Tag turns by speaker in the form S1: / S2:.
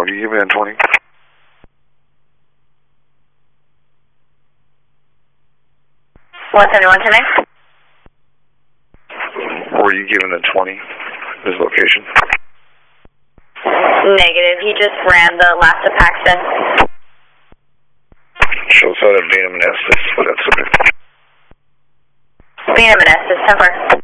S1: Were you giving that 20? Were you giving the 20? His location?
S2: Negative. He just ran the last of Paxton.
S1: Shows out at Beta Manassas, but that's okay.
S2: Beta Manassas, 10-4.